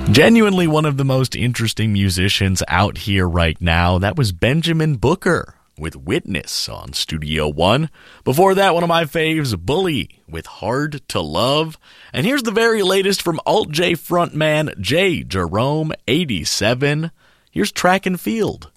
Genuinely one of the most interesting musicians out here right now. That was Benjamin Booker with Witness on Studio One. Before that, one of my faves, Bully with Hard to Love. And here's the very latest from Alt J frontman J. Jerome 87. Here's Track and Field.